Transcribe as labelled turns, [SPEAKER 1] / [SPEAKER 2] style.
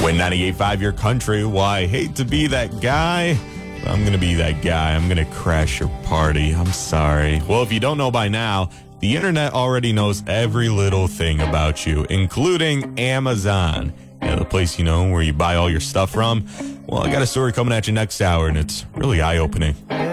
[SPEAKER 1] Win 98.5 Your Country. Why, I hate to be that guy. I'm going to be that guy. I'm going to crash your party. I'm sorry. Well, if you don't know by now, the internet already knows every little thing about you, including Amazon. The place, where you buy all your stuff from. Well, I got a story coming at you next hour, and it's really eye-opening.